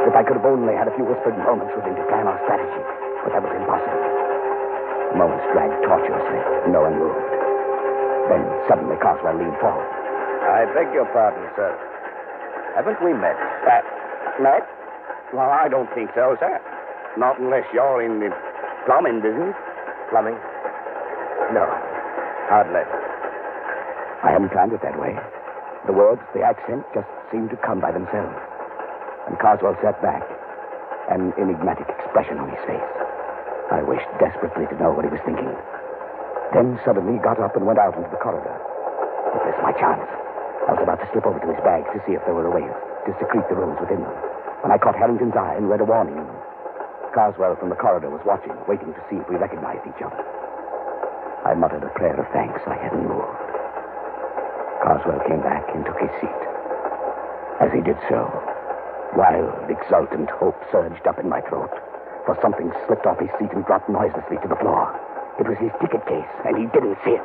If I could have only had a few whispered moments with him to plan our strategy, but that was impossible. The moments dragged tortuously, and no one moved. Then, suddenly, Carswell leaned forward. I beg your pardon, sir. Haven't we met? Met? Well, I don't think so, sir. Not unless you're in the plumbing business. Plumbing? No. Hardly. I hadn't planned it that way. The words, the accent, just seemed to come by themselves. And Carswell sat back, an enigmatic expression on his face. I wished desperately to know what he was thinking. Then suddenly he got up and went out into the corridor. It was my chance. I was about to slip over to his bag to see if there were ways to secrete the rooms within them, when I caught Harrington's eye and read a warning in them. Carswell from the corridor was watching, waiting to see if we recognized each other. I muttered a prayer of thanks I hadn't moved. Carswell came back and took his seat. As he did so, wild, exultant hope surged up in my throat, for something slipped off his seat and dropped noiselessly to the floor. It was his ticket case, and he didn't see it.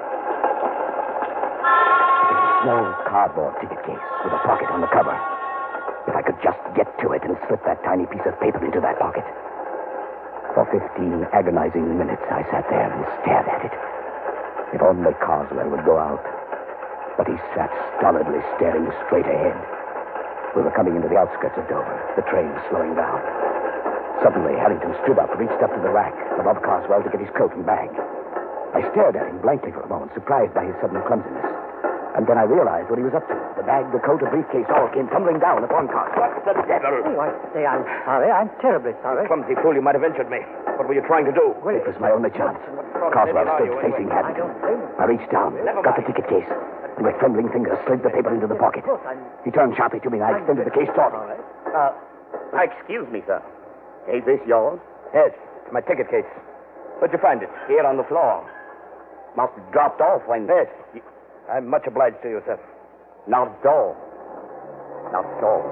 It was a small cardboard ticket case with a pocket on the cover. If I could just get to it and slip that tiny piece of paper into that pocket. For 15 agonizing minutes, I sat there and stared at it. If only Carswell would go out. But he sat stolidly staring straight ahead. We were coming into the outskirts of Dover, the train slowing down. Suddenly, Harrington stood up, reached up to the rack above Carswell to get his coat and bag. I stared at him blankly for a moment, surprised by his sudden clumsiness. And then I realized what he was up to. The bag, the coat, the briefcase all came tumbling down upon Carswell. What the devil? Oh, I say I'm sorry. I'm terribly sorry. Clumsy fool, you might have injured me. What were you trying to do? Well, It was my only chance. Carswell stood facing Harrington. I reached down, got the ticket case, and with trembling fingers slid the paper into the pocket. He turned sharply to me, and I extended the case toward him. Excuse me, sir. Is this yours? Yes, it's my ticket case. Where'd you find it? Here on the floor. Must have dropped off when... Yes. I'm much obliged to you, sir. Not at all. Not at all.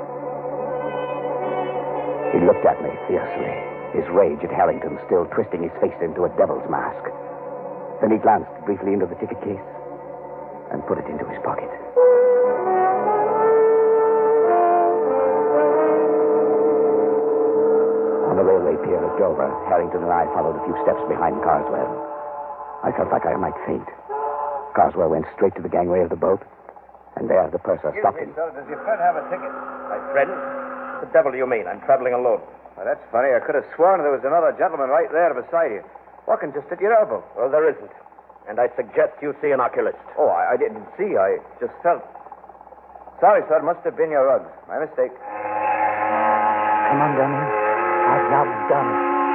He looked at me fiercely, his rage at Harrington still twisting his face into a devil's mask. Then he glanced briefly into the ticket case and put it into his pocket. On the railway pier at Dover, Harrington and I followed a few steps behind Carswell. I felt like I might faint. Carswell went straight to the gangway of the boat, and there the purser stopped him. Sir, does your friend have a ticket? My friend? What the devil do you mean? I'm traveling alone. Well, that's funny. I could have sworn there was another gentleman right there beside you, walking just at your elbow. Well, there isn't. And I suggest you see an oculist. Oh, I didn't see. I just felt. Sorry, sir. It must have been your rugs. My mistake. Come on, Danny. Our job's done.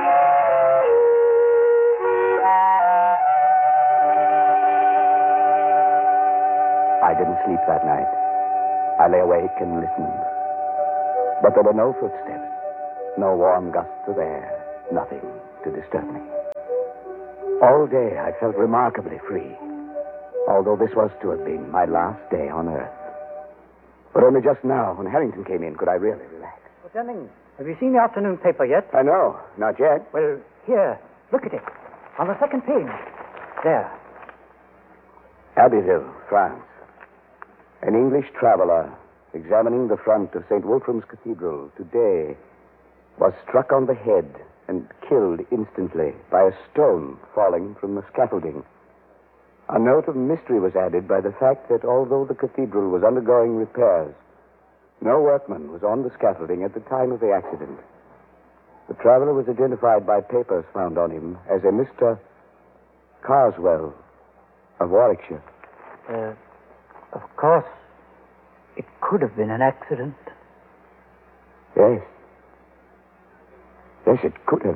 I didn't sleep that night. I lay awake and listened. But there were no footsteps, no warm gusts of air, nothing to disturb me. All day I felt remarkably free, although this was to have been my last day on Earth. But only just now, when Harrington came in, could I really relax. Well, Jennings, have you seen the afternoon paper yet? No, not yet. Well, here, look at it. On the second page. There. Abbeville, France. An English traveler examining the front of St. Wolfram's Cathedral today was struck on the head and killed instantly by a stone falling from the scaffolding. A note of mystery was added by the fact that although the cathedral was undergoing repairs, no workman was on the scaffolding at the time of the accident. The traveler was identified by papers found on him as a Mr. Carswell of Warwickshire. Of course, it could have been an accident. Yes. Yes, it could have.